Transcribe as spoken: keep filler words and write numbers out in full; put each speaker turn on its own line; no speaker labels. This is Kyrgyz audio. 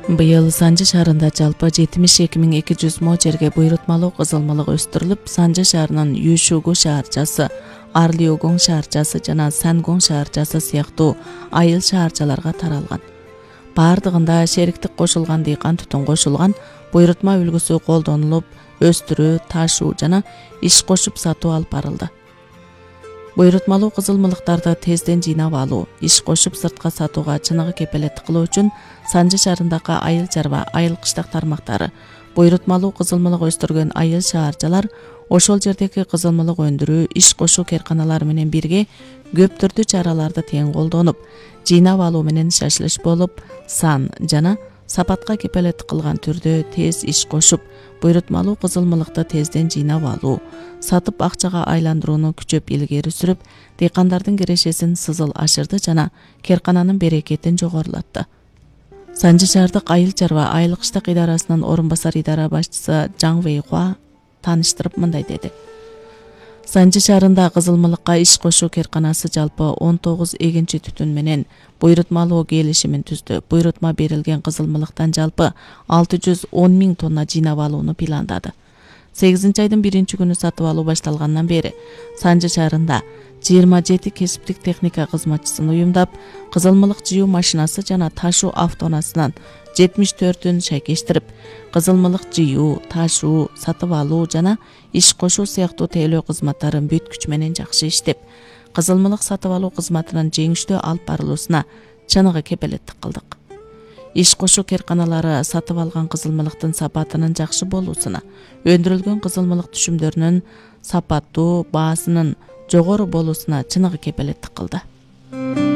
Быйыл Санжы шаарында жалпы жетимиш эки миң эки жүз мо жерге буйрутмалуу кызылмалык өстүрүлүп, Санжы шаарынын Юшугу шаарчасы, Арлиогоң шаарчасы жана Сангоң шаарчасы сыяктуу айыл шаарчаларга таралган. Бардыгында шериктик кошулган дыйкан түтүн кошулган, буйрутма үлгүсү колдонулуп, өстүрүү, ташуу жана иш кошуп сатуу алып барылды. Буйрутмалуу кызылмалыктарды тезден жыйнап алуу, иш кошуп сыртка сатууга чыныгы кепелеттик кылуу үчүн Санжы шаарындагы айыл чарба, айыл кыштак тармактары, буйрутмалуу кызылмалык өстүргөн айыл шаарчалар ошол жердеги кызылмалык өндүрүү, иш кошуу керканалары менен бирге көп түрдүү чараларды тең колдонуп, жыйнап алуу менен шашылыш болуп, сан жана сапатка кепелеттик кылган түрдө тез иш кошуп, буйрутмалуу кызылмалыкты тезден жыйнап алуу, сатып акчага айландырууну күчөп илгери сүрүп, дыйкандардын кирешесин сызыл ашырды жана керкананын берекетин жогорулатты. Санжы шаардык айыл чарба, айыл кыштак идарасынын орун басар идара башчысы Жаң Вэйхуа тааныштырып мындай деди. Санжы шаарында кызылмалыкка иш кошуу керканасы жалпы он тогуз эгинчи түтүн менен буйрутмалуу келишимин түздү. Буйрутма берилген кызылмалыктан жалпы алты жүз он миң тонна жыйнап алууну пландады. сегизинчи айдын биринчи күнү сатып алуу башталгандан бери Санжы шаарында жыйырма жети кесиптик техника кызматчысын уюмдап, кызылмалык жыюу машинасы жана ташуу автоунаасынан жетимиш төртүн шайкештирип, кызылмалык жыюу, ташуу, сатып алуу жана иш кошуу сыяктуу тейлөө кызматтарын бүт күч менен жакшы иштеп, кызылмалык сатып алуу кызматынын жеңиштүү алып барылуусуна чыныгы кепелеттик кылдык. Иш кошуу керканалары сатып алган кызылмалыктын сапатынын жакшы болуусуна, өндүрүлгөн кызылмалык түшүмдөрүнүн сапаттуу, баасынын жогору болуусуна чыныгы кепелеттик кылды.